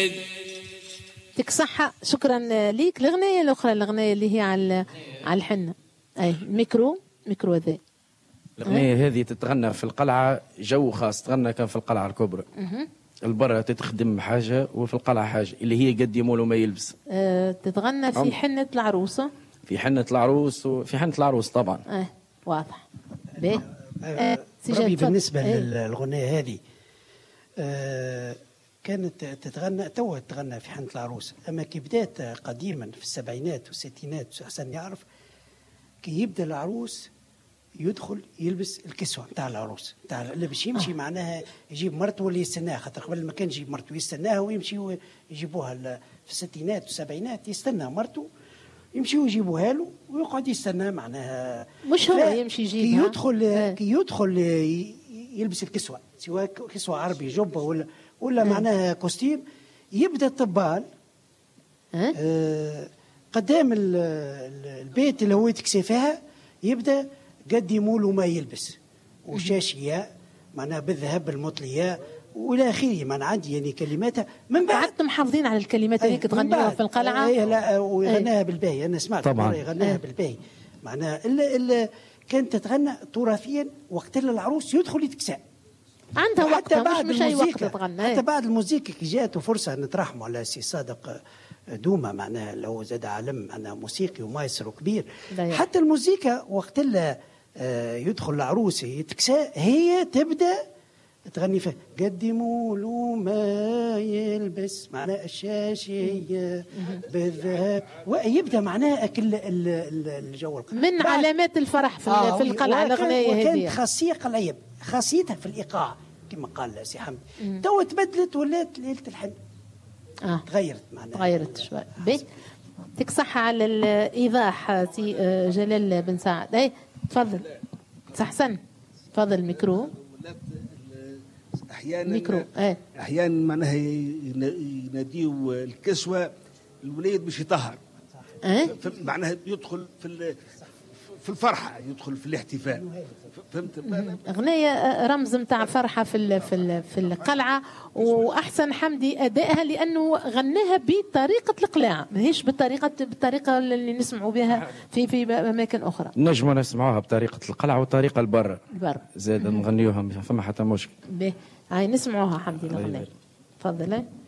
يعطيك صحة. شكرا ليك. الأغنية الأخرى، الأغنية اللي هي على الحنة، أي ميكرو ذا. الأغنية هذه تتغنى في القلعة، جو خاص، تغنى كان في القلعة الكبرى. البرة تتخدم حاجة وفي القلعة حاجة، اللي هي قد يمول ما يلبس. تتغنى في حنة العروسة، في حنة العروس وفي حنة العروس طبعا. واضح. ربي بالنسبة للغنية هذه كانت تتغنى تتغنى في حنة العروس، أما كي بدات قديما في السبعينات والستينات أحسن يعرف، كي يبدأ العروس يدخل يلبس الكسوة نتاع العروس نتاع اللي باش يمشي معناها يجيب مرته واللي يستناها، خاطر قبل ما كان يجيب مرته يستناها ويمشي يجيبوها في الستينات والسبعينات، يستنى مرته يمشيوا يجيبوها له ويقعد يستنى معناها، مش هو يمشي يجيبها. كي يدخل يلبس الكسوة، سواء كسوة عربي جبة ولا معناها كوستيم، يبدا الطبال قدام البيت اللي هو يتكسي فيها، يبدا قد يمول وما يلبس وشاشية معناها بالذهب المطلية والى اخره. معناها عندي يعني كلماتها من بعد قعدتم محافظين على الكلمات اللي تغنيوها في القلعة. لا وغناها بالباهي، انا سمعت طبعا يغناها بالباهي، معناها إلا كانت تتغنى تراثيا وقت اللي العروس يدخل يتكسى عندها وقتها، مش اي وقت تغنى. حتى بعد الموسيقى كي جاته فرصه نترحموا على سي صادق دوما، معناها لو زاد عالم معناها موسيقي ومايسترو كبير. حتى الموسيقى وقت اللي يدخل العروس يتكسى هي تبدا تغني فيه قدموا له ما يلبس معناها الشاشيه بالذهب، ويبدا معناها اكل الجو من علامات الفرح في القلعه الاغنيه هذه. وكانت خاصيه قلعيه، خاصيتها في الايقاع كما قال سي حمد. تو تبدلت ولات ليله الحن تغيرت معناها، تغيرت شوي. يعطيك صحة على الإيضاح سي جلال بن سعد. أي تفضل حسن، تفضل الميكرو. احيانا ميكرو. احيانا معناها يناديو الكسوه الوليد باش يطهر، معناها يدخل في الفرحه، يدخل في الاحتفال. فهمت؟ أغنية رمز متاع فرحة في القلعة، وأحسن حمدي أدائها لأنه غناها بطريقة القلاع، ماهيش بالطريقة اللي نسمعوا بها في أماكن أخرى. نجموا نسمعوها بطريقة القلعة وطريقة البر زاد نغنيوها، فما حتى مشكل. هاي نسمعوها حمدي الأغنية. تفضل.